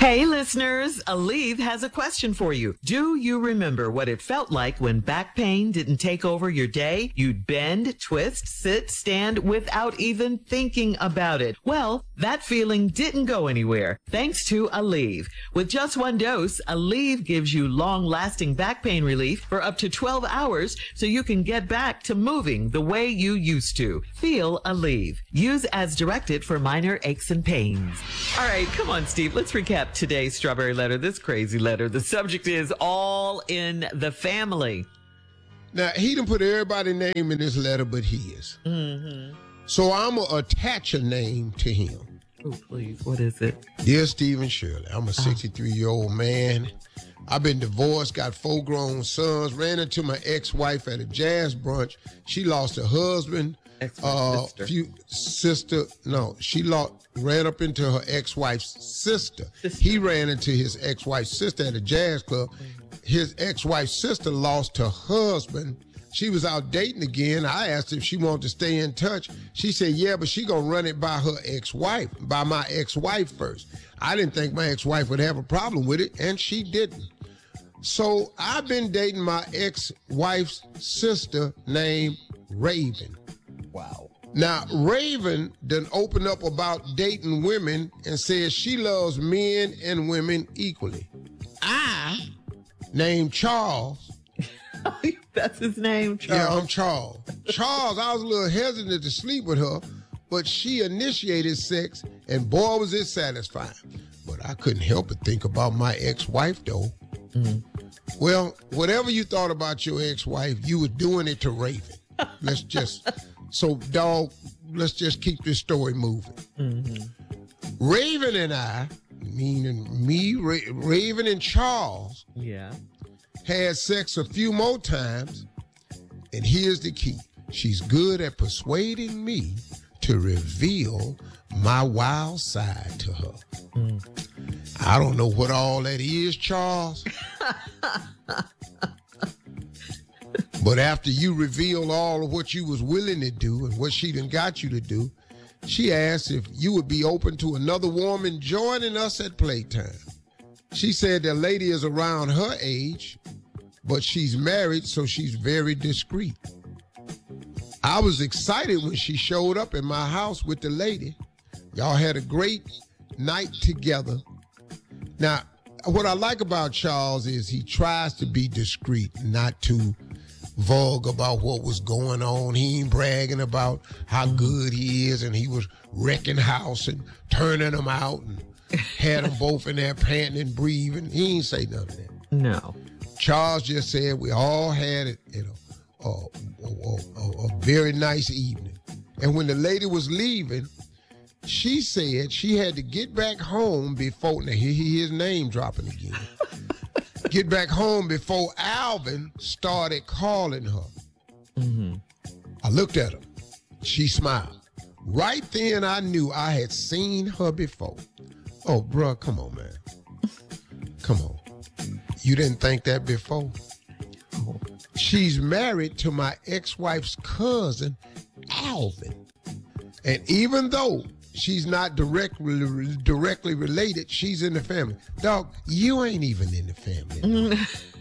Hey listeners, Aleve has a question for you. Do you remember what it felt like when back pain didn't take over your day? You'd bend, twist, sit, stand without even thinking about it. Well, that feeling didn't go anywhere thanks to Aleve. With just one dose, Aleve gives you long-lasting back pain relief for up to 12 hours so you can get back to moving the way you used to. Feel Aleve. Use as directed for minor aches and pains. All right, come on, Steve. Let's recap today's Strawberry Letter, this crazy letter. The subject is all in the family. Now, he done put everybody's name in this letter but his. Mm-hmm. So I'm going to attach a name to him. Oh, please. What is it? Dear Stephen Shirley, I'm a 63-year-old man. I've been divorced, got 4 grown sons, ran into my ex-wife at a jazz brunch. She lost her husband. Ran up into her ex-wife's sister. He ran into his ex-wife's sister at a jazz club. His ex-wife's sister lost her husband. She was out dating again. I asked if she wanted to stay in touch. She said, yeah, but she gonna run it by her ex-wife, by my ex-wife first. I didn't think my ex-wife would have a problem with it, and she didn't. So I've been dating my ex-wife's sister named Raven. Wow. Now, Raven done opened up about dating women and says she loves men and women equally. I, named Charles. That's his name, Charles. Yeah, I'm Charles. Charles, I was a little hesitant to sleep with her, but she initiated sex, and boy, was it satisfying. But I couldn't help but think about my ex-wife, though. Mm-hmm. Well, whatever you thought about your ex-wife, you were doing it to Raven. So, dog, let's just keep this story moving. Mm-hmm. Raven and I, meaning me, Raven and Charles, had sex a few more times, and here's the key. She's good at persuading me to reveal my wild side to her. I don't know what all that is, Charles. But after you revealed all of what you was willing to do and what she done got you to do, she asked if you would be open to another woman joining us at playtime. She said the lady is around her age, but she's married, so she's very discreet. I was excited when she showed up in my house with the lady. Y'all had a great night together. Now, what I like about Charles is he tries to be discreet, not too vague about what was going on. He ain't bragging about how good he is, and he was wrecking house and turning them out and had them both in there panting and breathing. He ain't say none of that. No. Charles just said we all had it, a very nice evening. And when the lady was leaving, she said she had to get back home before, now his name dropping again. Get back home before Alvin started calling her. Mm-hmm. I looked at her. She smiled. Right then I knew I had seen her before. Oh, bruh, come on, man. Come on. You didn't think that before? Oh. She's married to my ex-wife's cousin, Alvin. And even though she's not directly related, she's in the family. Dog, you ain't even in the family.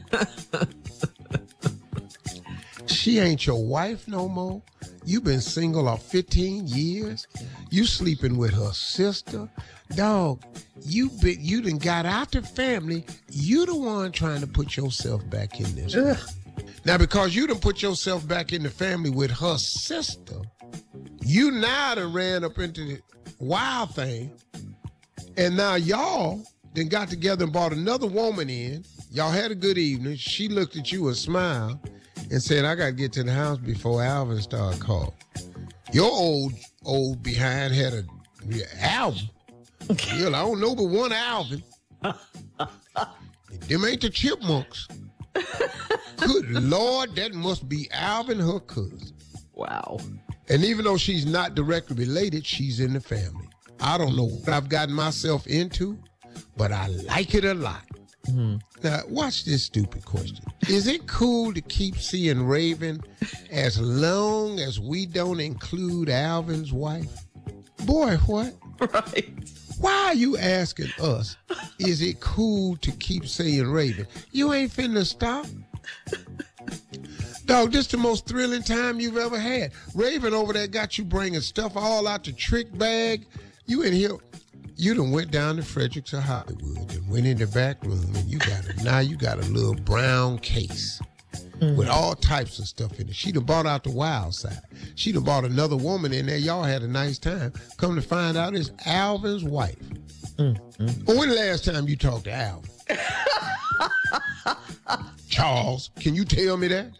She ain't your wife no more. You been single 15 years. You sleeping with her sister. Dog, you done got out the family. You the one trying to put yourself back in this. Now, because you done put yourself back in the family with her sister, you now done ran up into the wild thing, and now y'all then got together and brought another woman in. Y'all had a good evening. She looked at you and smiled and said, I got to get to the house before Alvin started calling. Your old behind had a album. Well, I don't know but one Alvin. Them ain't the Chipmunks. Good Lord, that must be Alvin, her cousin. Wow. And even though she's not directly related, she's in the family. I don't know what I've gotten myself into, but I like it a lot. Mm-hmm. Now, watch this stupid question. Is it cool to keep seeing Raven as long as we don't include Alvin's wife? Boy, what? Right. Why are you asking us, is it cool to keep saying Raven? You ain't finna stop. Dog, this the most thrilling time you've ever had. Raven over there got you bringing stuff all out the trick bag. You in here, you done went down to Fredericks or Hollywood and went in the back room and you got a little brown case with all types of stuff in it. She done bought out the wild side. She done bought another woman in there. Y'all had a nice time. Come to find out it's Alvin's wife. When the last time you talked to Alvin? Charles, can you tell me that?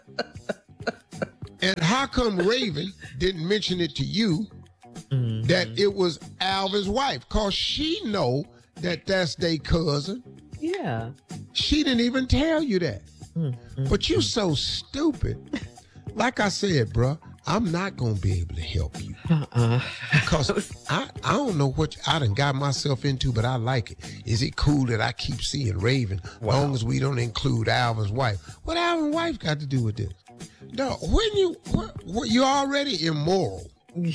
And how come Raven didn't mention it to you that it was Alvin's wife? Because she know that that's their cousin. Yeah. She didn't even tell you that. But you so stupid. Like I said, bruh, I'm not going to be able to help you. Because I don't know what I done got myself into, but I like it. Is it cool that I keep seeing Raven long as we don't include Alvin's wife? What Alvin's wife got to do with this? No, when you're already immoral.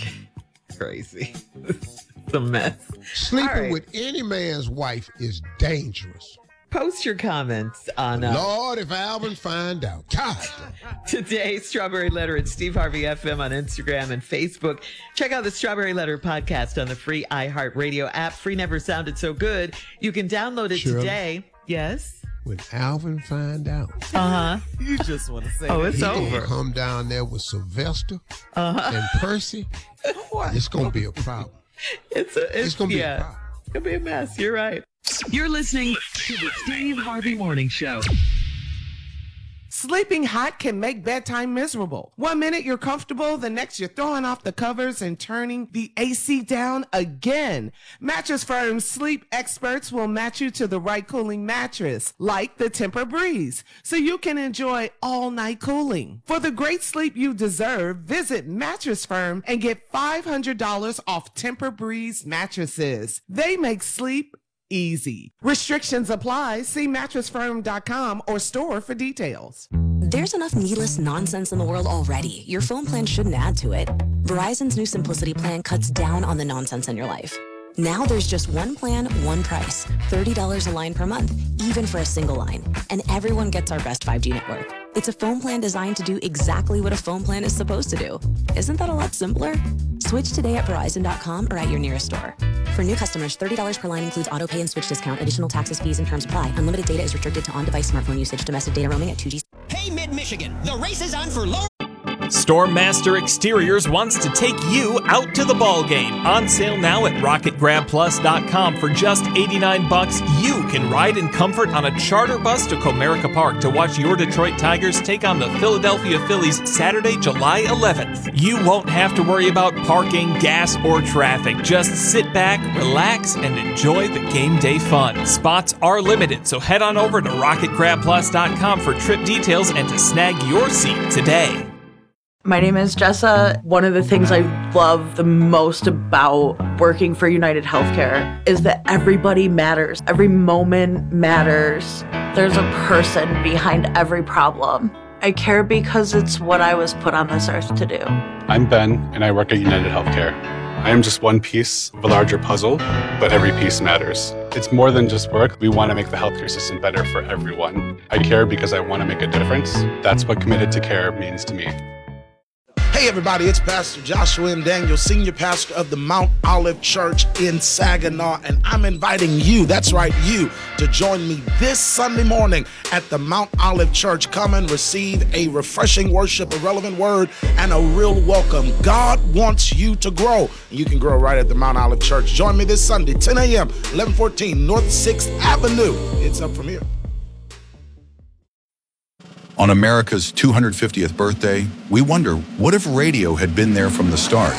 Crazy. It's a mess. Sleeping with any man's wife is dangerous. Post your comments on Lord, if Alvin find out. God. Today's Strawberry Letter at Steve Harvey FM on Instagram and Facebook. Check out the Strawberry Letter podcast on the free iHeartRadio app. Free never sounded so good. You can download it today. Yes? When Alvin find out. You just want to say it's he over. Come down there with Sylvester and Percy. It's going to be a problem. It's going to be a problem. It's going to be a mess. You're right. You're listening to the Steve Harvey Morning Show. Sleeping hot can make bedtime miserable. 1 minute you're comfortable, the next you're throwing off the covers and turning the AC down again. Mattress Firm's sleep experts will match you to the right cooling mattress, like the Tempur-Breeze, so you can enjoy all-night cooling. For the great sleep you deserve, visit Mattress Firm and get $500 off Tempur-Breeze mattresses. They make sleep easy. Restrictions apply. See mattressfirm.com or store for details. There's enough needless nonsense in the world already. Your phone plan shouldn't add to it. Verizon's new Simplicity plan cuts down on the nonsense in your life. Now there's just one plan, one price, $30 a line per month, even for a single line. And everyone gets our best 5G network. It's a phone plan designed to do exactly what a phone plan is supposed to do. Isn't that a lot simpler? Switch today at Verizon.com or at your nearest store. For new customers, $30 per line includes auto pay and switch discount. Additional taxes, fees, and terms apply. Unlimited data is restricted to on-device smartphone usage. Domestic data roaming at 2G. Hey, Mid-Michigan, the race is on for low. Stormmaster Exteriors wants to take you out to the ball game. On sale now at RocketGrabPlus.com. For just $89, you can ride in comfort on a charter bus to Comerica Park to watch your Detroit Tigers take on the Philadelphia Phillies Saturday, July 11th. You won't have to worry about parking, gas, or traffic. Just sit back, relax, and enjoy the game day fun. Spots are limited, so head on over to RocketGrabPlus.com for trip details and to snag your seat today. My name is Jessa. One of the things I love the most about working for United Healthcare is that everybody matters. Every moment matters. There's a person behind every problem. I care because it's what I was put on this earth to do. I'm Ben, and I work at United Healthcare. I am just one piece of a larger puzzle, but every piece matters. It's more than just work. We want to make the healthcare system better for everyone. I care because I want to make a difference. That's what Committed to Care means to me. Hey everybody, it's Pastor Joshua M. Daniel, Senior Pastor of the Mount Olive Church in Saginaw, and I'm inviting you, that's right, you, to join me this Sunday morning at the Mount Olive Church. Come and receive a refreshing worship, a relevant word, and a real welcome. God wants you to grow. You can grow right at the Mount Olive Church. Join me this Sunday, 10 a.m., 1114 North 6th Avenue. It's up from here. On America's 250th birthday, we wonder, what if radio had been there from the start?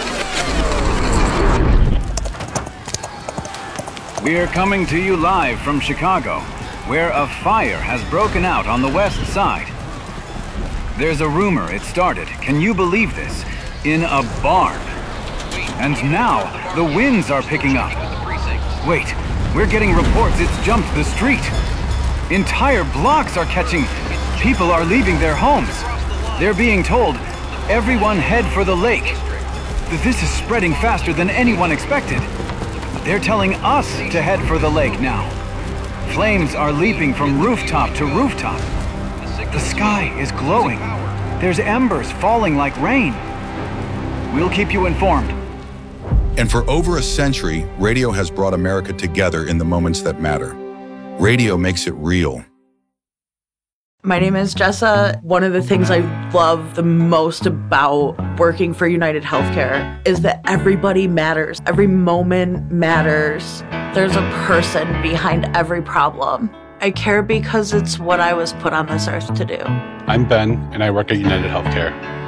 We are coming to you live from Chicago, where a fire has broken out on the west side. There's a rumor it started, can you believe this, in a barn. And now, the winds are picking up. Wait, we're getting reports it's jumped the street. Entire blocks are catching. People are leaving their homes. They're being told, everyone head for the lake. This is spreading faster than anyone expected. They're telling us to head for the lake now. Flames are leaping from rooftop to rooftop. The sky is glowing. There's embers falling like rain. We'll keep you informed. And for over a century, radio has brought America together in the moments that matter. Radio makes it real. My name is Jessa. One of the things I love the most about working for United Healthcare is that everybody matters. Every moment matters. There's a person behind every problem. I care because it's what I was put on this earth to do. I'm Ben, and I work at United Healthcare.